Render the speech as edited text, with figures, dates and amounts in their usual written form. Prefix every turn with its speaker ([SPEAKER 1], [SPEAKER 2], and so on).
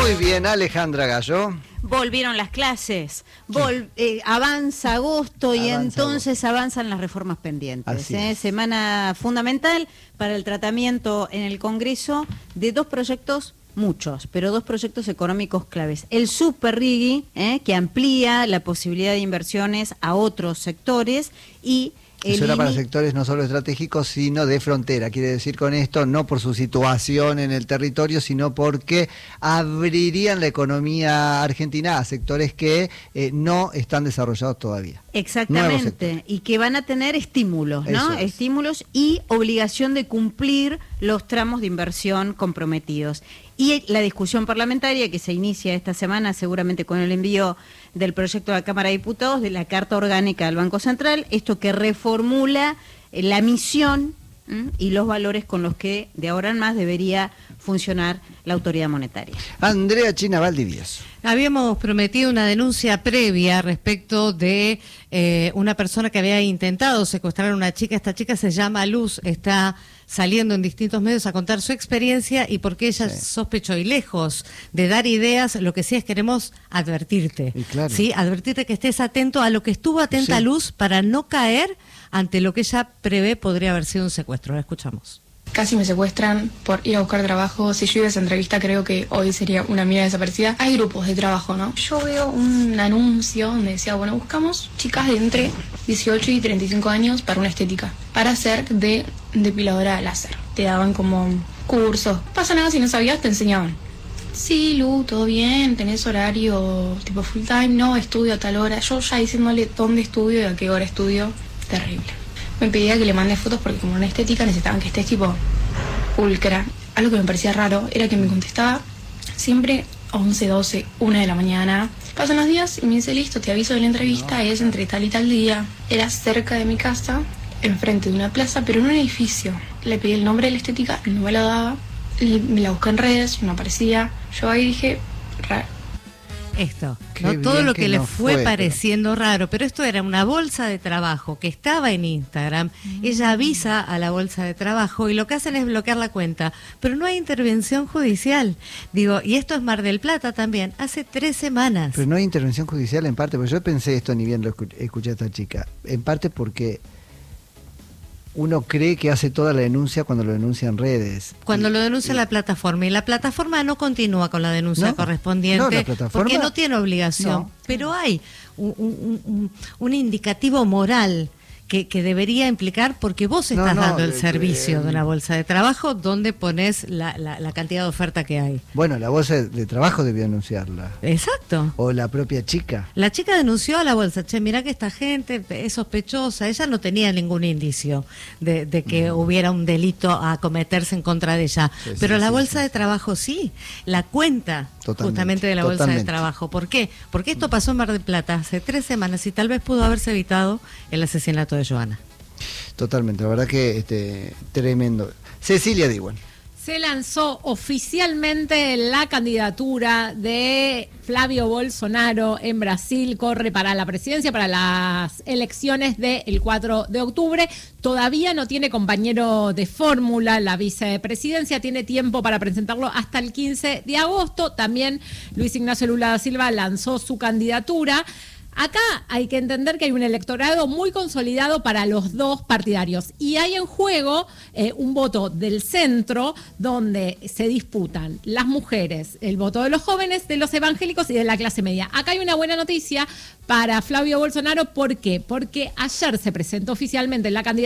[SPEAKER 1] Muy bien, Alejandra Gallo.
[SPEAKER 2] Volvieron las clases, avanza agosto y entonces avanzan las reformas pendientes. Semana fundamental para el tratamiento en el Congreso de dos proyectos, muchos, pero dos proyectos económicos claves. El Super RIGI, que amplía la posibilidad de inversiones a otros sectores, y
[SPEAKER 1] eso era para sectores no solo estratégicos, sino de frontera. Quiere decir con esto, no por su situación en el territorio, sino porque abrirían la economía argentina a sectores que no están desarrollados todavía.
[SPEAKER 2] Exactamente, y que van a tener estímulos, ¿no? Estímulos y obligación de cumplir los tramos de inversión comprometidos. Y la discusión parlamentaria que se inicia esta semana, seguramente con el envío del proyecto a la Cámara de Diputados de la Carta Orgánica del Banco Central, esto que reformula la misión y los valores con los que de ahora en más debería funcionar la autoridad monetaria.
[SPEAKER 1] Andrea China Valdivieso.
[SPEAKER 3] Habíamos prometido una denuncia previa respecto de una persona que había intentado secuestrar a una chica. Esta chica se llama Luz, está saliendo en distintos medios a contar su experiencia y por qué ella sospechó. Y lejos de dar ideas, lo que sí es queremos advertirte.
[SPEAKER 1] Claro.
[SPEAKER 3] ¿Sí? Advertirte que estés atento a lo que estuvo atenta Luz para no caer ante lo que ella prevé podría haber sido un secuestro. La escuchamos.
[SPEAKER 4] Casi me secuestran por ir a buscar trabajo. Si yo iba a esa entrevista, creo que hoy sería una amiga desaparecida. Hay grupos de trabajo, ¿no? Yo veo un anuncio donde decía, bueno, buscamos chicas de entre 18 y 35 años para una estética, para hacer de depiladora láser. Te daban como cursos. No pasa nada si no sabías, te enseñaban. Sí, Lu, todo bien, tenés horario tipo full time, no, estudio a tal hora. Yo ya diciéndole dónde estudio y a qué hora estudio, terrible. Me pedía que le mande fotos porque como una estética necesitaban que estés tipo pulcra. Algo que me parecía raro era que me contestaba siempre 11, 12, 1 de la mañana. Pasan los días y me dice, listo, te aviso de la entrevista, es entre tal y tal día. Era cerca de mi casa, enfrente de una plaza, pero en un edificio. Le pedí el nombre de la estética, no me lo daba. Me la busqué en redes, no aparecía. Yo ahí dije, raro.
[SPEAKER 3] Esto, ¿no? Todo lo que le fue pareciendo raro, pero esto era una bolsa de trabajo que estaba en Instagram. Ella avisa a la bolsa de trabajo y lo que hacen es bloquear la cuenta, pero no hay intervención judicial. Digo, y esto es Mar del Plata también, hace 3 semanas.
[SPEAKER 1] Pero no hay intervención judicial en parte, porque yo pensé esto ni bien lo escuché a esta chica, en parte porque uno cree que hace toda la denuncia cuando lo denuncia en redes.
[SPEAKER 3] Cuando lo denuncia la plataforma. Y la plataforma no continúa con la denuncia correspondiente porque no tiene obligación. Pero hay un indicativo moral que debería implicar, porque vos estás dando el servicio de una bolsa de trabajo donde pones la cantidad de oferta que hay.
[SPEAKER 1] Bueno, la bolsa de trabajo debió denunciarla.
[SPEAKER 3] Exacto.
[SPEAKER 1] O la propia chica.
[SPEAKER 3] La chica denunció a la bolsa, mirá que esta gente es sospechosa. Ella no tenía ningún indicio de que hubiera un delito a cometerse en contra de ella. Pero la bolsa de trabajo sí, la cuenta justamente de la bolsa de trabajo. ¿Por qué? Porque esto pasó en Mar del Plata hace 3 semanas y tal vez pudo haberse evitado el asesinato de Joana.
[SPEAKER 1] Totalmente, la verdad que tremendo. Cecilia Diwan.
[SPEAKER 5] Se lanzó oficialmente la candidatura de Flavio Bolsonaro en Brasil, corre para la presidencia, para las elecciones del 4 de octubre. Todavía no tiene compañero de fórmula la vicepresidencia, tiene tiempo para presentarlo hasta el 15 de agosto. También Luis Ignacio Lula da Silva lanzó su candidatura. Acá hay que entender que hay un electorado muy consolidado para los dos partidarios y hay en juego un voto del centro donde se disputan las mujeres, el voto de los jóvenes, de los evangélicos y de la clase media. Acá hay una buena noticia para Flavio Bolsonaro. ¿Por qué? Porque ayer se presentó oficialmente en la candidatura